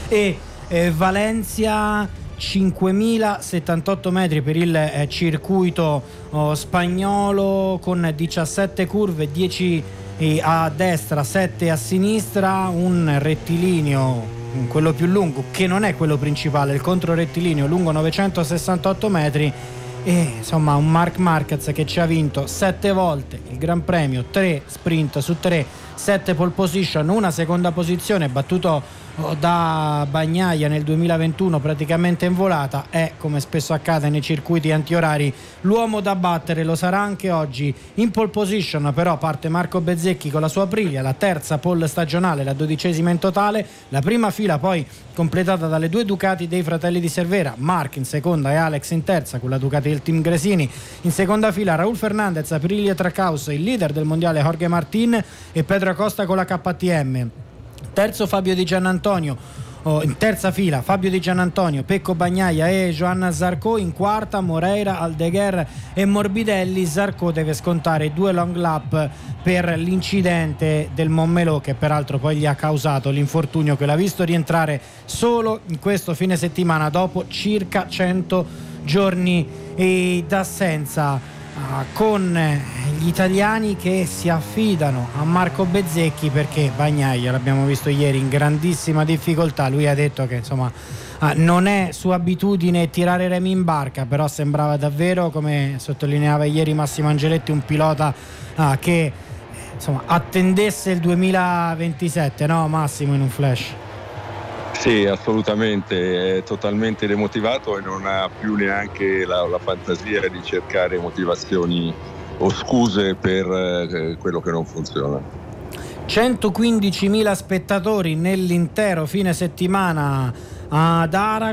e Valencia 5.078 metri per il circuito spagnolo, con 17 curve, 10 a destra, 7 a sinistra, un rettilineo, quello più lungo, che non è quello principale, il controrettilineo lungo 968 metri. E insomma un Marc Marquez che ci ha vinto 7 volte il Gran Premio, 3 sprint su 3, 7 pole position, una seconda posizione, battuto da Bagnaia nel 2021 praticamente in volata. È, come spesso accade nei circuiti antiorari, l'uomo da battere. Lo sarà anche oggi. In pole position però parte Marco Bezzecchi con la sua Aprilia, la terza pole stagionale, la 12ª in totale. La prima fila poi completata dalle due Ducati dei fratelli di Cervera, Marc in seconda e Alex in terza con la Ducati del team Gresini. In seconda fila Raúl Fernández, Aprilia Trackhouse, il leader del mondiale Jorge Martín e Pedro Acosta con la KTM. Terzo Fabio Di Giannantonio, in terza fila Fabio Di Giannantonio, Pecco Bagnaia e Johanna Zarco. In quarta Moreira, Aldeguer e Morbidelli. Zarco deve scontare 2 long lap per l'incidente del Montmelò, che peraltro poi gli ha causato l'infortunio che l'ha visto rientrare solo in questo fine settimana dopo circa 100 giorni d'assenza. Con gli italiani che si affidano a Marco Bezzecchi, perché Bagnaia, l'abbiamo visto ieri, in grandissima difficoltà. Lui ha detto che insomma non è sua abitudine tirare remi in barca, però sembrava davvero, come sottolineava ieri Massimo Angeletti, un pilota che insomma attendesse il 2027, no Massimo, in un flash? Sì, assolutamente, è totalmente demotivato e non ha più neanche la fantasia di cercare motivazioni o scuse per quello che non funziona. 115.000 spettatori nell'intero fine settimana ad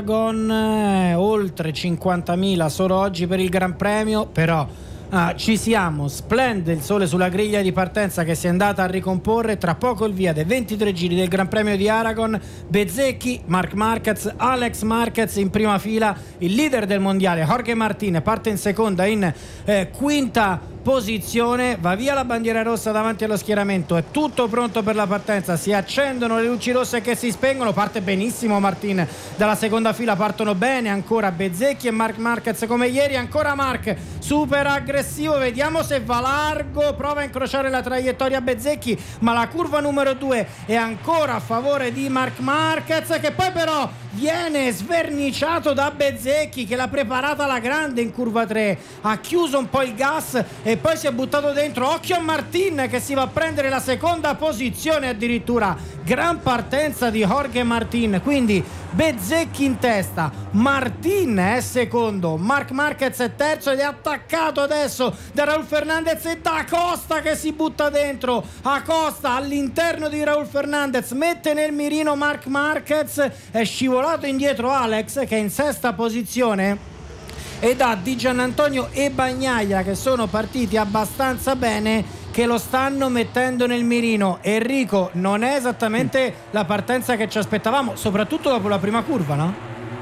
Aragon, oltre 50.000 solo oggi per il Gran Premio, però ci siamo, splende il sole sulla griglia di partenza che si è andata a ricomporre. Tra poco il via dei 23 giri del Gran Premio di Aragon. Bezzecchi, Marc Marquez, Alex Marquez in prima fila, il leader del mondiale Jorge Martín parte in seconda, in quinta posizione. Va via la bandiera rossa davanti allo schieramento, è tutto pronto per la partenza, si accendono le luci rosse che si spengono. Parte benissimo Martín dalla seconda fila, partono bene ancora Bezzecchi e Marc Marquez come ieri. Ancora Marc super aggressivo, vediamo se va largo, prova a incrociare la traiettoria Bezzecchi, ma la curva numero 2 è ancora a favore di Marc Marquez, che poi però viene sverniciato da Bezzecchi, che l'ha preparata alla grande in curva 3, ha chiuso un po' il gas e poi si è buttato dentro. Occhio a Martín che si va a prendere la seconda posizione addirittura. Gran partenza di Jorge Martín, quindi Bezzecchi in testa, Martín è secondo, Marc Marquez è terzo ed è attaccato adesso da Raúl Fernández e da Acosta che si butta dentro. Acosta all'interno di Raúl Fernández mette nel mirino Marc Marquez, è scivolato indietro Alex che è in sesta posizione, ed ha Di Giannantonio e Bagnaia che sono partiti abbastanza bene, che lo stanno mettendo nel mirino. Enrico, non è esattamente la partenza che ci aspettavamo, soprattutto dopo la prima curva, no?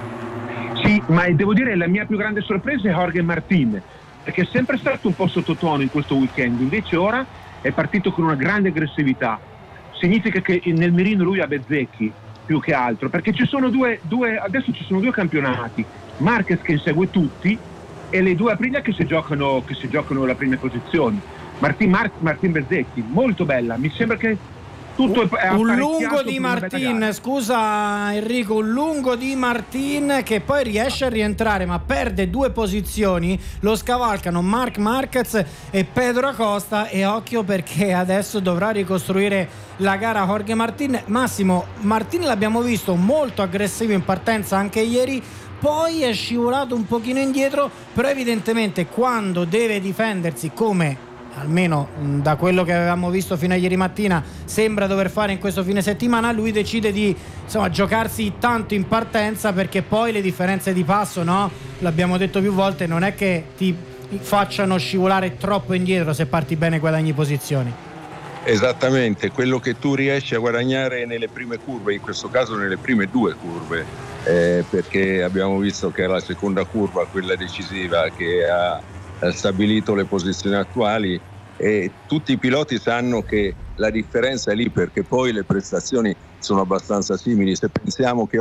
Sì, ma devo dire la mia più grande sorpresa è Jorge Martín, perché è sempre stato un po' sottotono in questo weekend, invece ora è partito con una grande aggressività. Significa che nel mirino lui ha Bezzecchi più che altro, perché ci sono adesso ci sono due campionati, Marquez che insegue tutti e le due Aprilia che si giocano la prima posizione. Martín Bezzecchi, molto bella, mi sembra che tutto è un lungo di Martín, scusa Enrico, un lungo di Martín che poi riesce a rientrare ma perde 2 posizioni, lo scavalcano Marc Marquez e Pedro Acosta, e occhio perché adesso dovrà ricostruire la gara Jorge Martín. Massimo, Martín l'abbiamo visto molto aggressivo in partenza anche ieri, poi è scivolato un pochino indietro, però evidentemente quando deve difendersi, come almeno da quello che avevamo visto fino a ieri mattina sembra dover fare in questo fine settimana, lui decide di giocarsi tanto in partenza, perché poi le differenze di passo, no? L'abbiamo detto più volte, non è che ti facciano scivolare troppo indietro, se parti bene guadagni posizioni. Esattamente, quello che tu riesci a guadagnare nelle prime curve, in questo caso nelle prime 2 curve, perché abbiamo visto che era la seconda curva quella decisiva che ha stabilito le posizioni attuali, e tutti i piloti sanno che la differenza è lì, perché poi le prestazioni sono abbastanza simili. Se pensiamo che